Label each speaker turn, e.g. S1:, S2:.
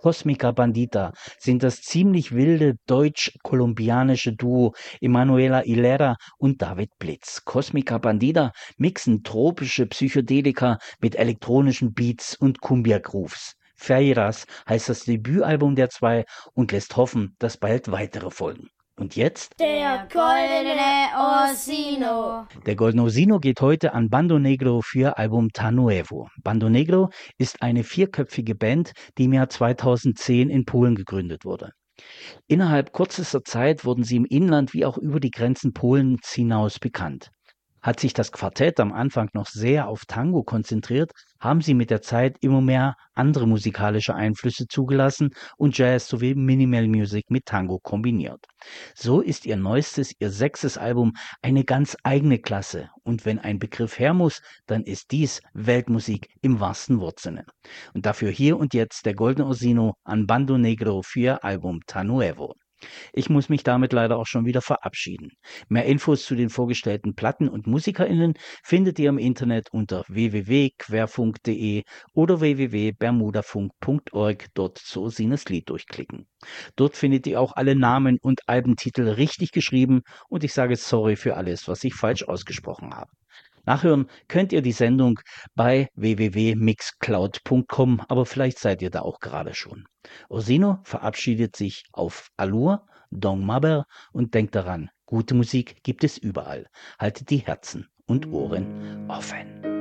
S1: Cosmica Bandita sind das ziemlich wilde deutsch-kolumbianische Duo Emanuela Ilera und David Blitz. Cosmica Bandita mixen tropische Psychedelika mit elektronischen Beats und Cumbia-Grooves. Feiras heißt das Debütalbum der zwei und lässt hoffen, dass bald weitere folgen. Und jetzt?
S2: Der goldene Orsino.
S1: Der Goldene Orsino geht heute an Bando Negro für ihr Album Ta Nuevo. Bando Negro ist eine vierköpfige Band, die im Jahr 2010 in Polen gegründet wurde. Innerhalb kürzester Zeit wurden sie im Inland wie auch über die Grenzen Polens hinaus bekannt. Hat sich das Quartett am Anfang noch sehr auf Tango konzentriert, haben sie mit der Zeit immer mehr andere musikalische Einflüsse zugelassen und Jazz sowie Minimal Music mit Tango kombiniert. So ist ihr sechstes Album eine ganz eigene Klasse und wenn ein Begriff her muss, dann ist dies Weltmusik im wahrsten Wortsinne. Und dafür hier und jetzt der Goldene Orsino an Bando Negro für ihr Album Ta Nuevo. Ich muss mich damit leider auch schon wieder verabschieden. Mehr Infos zu den vorgestellten Platten und MusikerInnen findet ihr im Internet unter www.querfunk.de oder www.bermudafunk.org. Dort zu Orsines Lied durchklicken. Dort findet ihr auch alle Namen und Albentitel richtig geschrieben und ich sage sorry für alles, was ich falsch ausgesprochen habe. Nachhören könnt ihr die Sendung bei www.mixcloud.com, aber vielleicht seid ihr da auch gerade schon. Orsino verabschiedet sich auf Allure, Dong Maber und denkt daran, gute Musik gibt es überall. Haltet die Herzen und Ohren offen.